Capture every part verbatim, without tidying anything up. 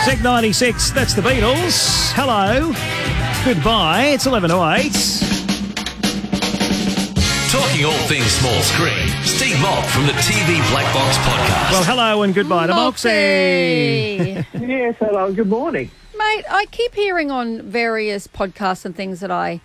Zig ninety-six, that's the Beatles. Hello. Goodbye. It's eleven oh eight. Talking all things small screen. Steve Mock from the T V Black Box Podcast. Well, hello and goodbye to Moxie. Yes, hello, good morning. Mate, I keep hearing on various podcasts and things that I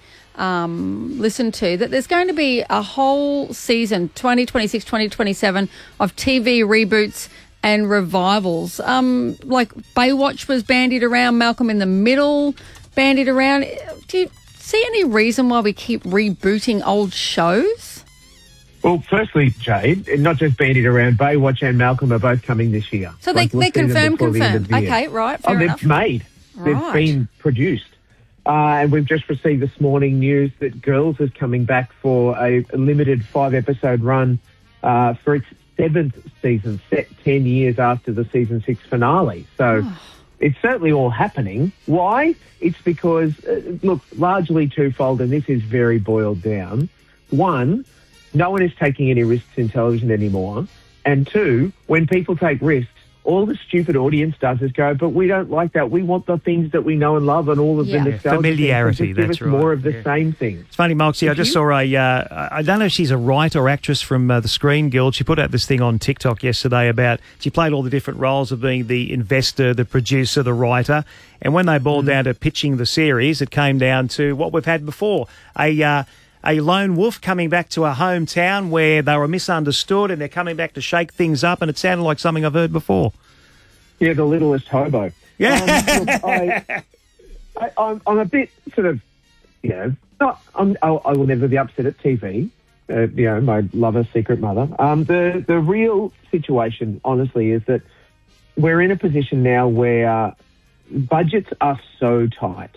um, listen to that there's going to be a whole season, twenty twenty-six, twenty twenty-seven, of T V reboots and revivals. Um, like Baywatch was bandied around, Malcolm in the Middle bandied around. Do you see any reason why we keep rebooting old shows? Well, firstly, Jade, not just bandied around, Baywatch and Malcolm are both coming this year. So they, Like, we'll they're see them confirmed, before the end of confirmed. the year. Okay, right, fair Oh, they've enough. made. They've Right. been produced. Uh, and we've just received this morning news that Girls is coming back for a limited five-episode run uh, for its seventh season, set ten years after the season six finale. So it's certainly all happening. Why? It's because, uh, look, largely twofold, and this is very boiled down. One, no one is taking any risks in television anymore. And two, when people take risks, all the stupid audience does is go, but we don't like that. We want the things that we know and love and all of Yeah. the nostalgia. Familiarity, things. Just give that's us more right, of the yeah. same things. It's funny, Moxie, I just saw a, uh, I don't know if she's a writer or actress from uh, the Screen Guild. She put out this thing on TikTok yesterday about, she played all the different roles of being the investor, the producer, the writer. And when they boiled down to pitching the series, it came down to what we've had before, a uh, a lone wolf coming back to a hometown where they were misunderstood and they're coming back to shake things up, and it sounded like something I've heard before. Yeah, the littlest hobo. Yeah. Um, look, I, I, I'm, I'm a bit sort of, you know, not, I'm, I, I will never be upset at T V. Uh, you know, my lover, secret mother. Um, the the real situation, honestly, is that we're in a position now where budgets are so tight,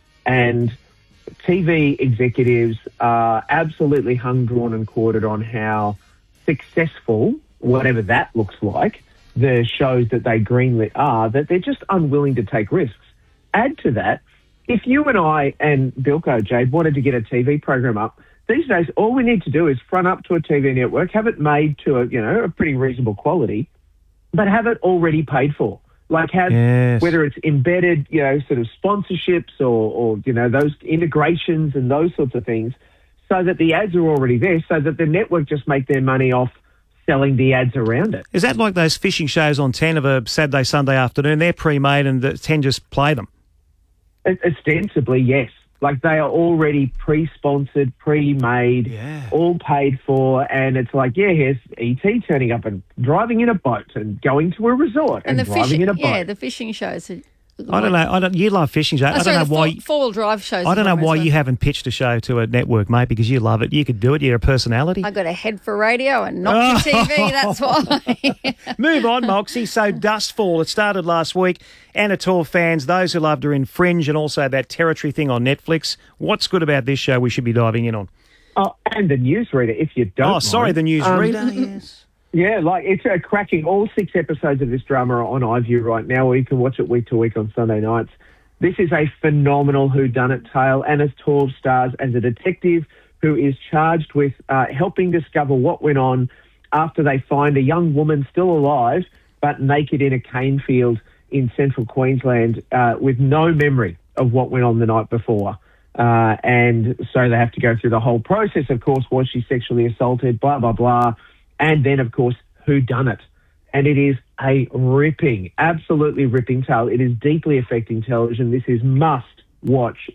and T V executives are absolutely hung, drawn, and quartered on how successful, whatever that looks like, the shows that they greenlit are, that they're just unwilling to take risks. Add to that, if you and I and Bilko, Jade, wanted to get a T V program up, these days all we need to do is front up to a T V network, have it made to a, you know, a pretty reasonable quality, but have it already paid for. Like have, Yes. whether it's embedded, you know, sort of sponsorships or, or, you know, those integrations and those sorts of things, so that the ads are already there, so that the network just make their money off selling the ads around it. Is that like those fishing shows on ten of a Saturday, Sunday afternoon? They're pre-made and the ten just play them. Ostensibly, yes. Like they are already pre-sponsored, pre-made, Yeah. all paid for, and it's like, yeah, here's E T turning up and driving in a boat and going to a resort and, And the driving fishing, in a boat. yeah, the fishing shows. Are, I don't know. I don't. You love fishing shows. Oh, I don't sorry, know the why. four, four-wheel drive shows. I don't is know what I'm why as you well. haven't pitched a show to a network, mate, because you love it. You could do it. You're a personality. I got a head for radio and not for T V. That's why. Move on, Moxie. So Dustfall, it started last week. Anna Tor fans, those who loved her in Fringe and also that Territory thing on Netflix. What's good about this show we should be diving in on? Oh, and the newsreader, if you don't Oh, sorry, mind. the newsreader. Um, yes. Yeah, like it's uh, cracking. All six episodes of this drama are on iView right now, or you can watch it week to week on Sunday nights. This is a phenomenal whodunit tale. Anna Torv stars as a detective who is charged with uh, helping discover what went on after they find a young woman still alive but naked in a cane field in central Queensland uh, with no memory of what went on the night before. Uh, and so they have to go through the whole process. Of course, was she sexually assaulted, blah, blah, blah. And then, of course, whodunit. And it is a ripping, absolutely ripping tale. It is deeply affecting television. This is must-watch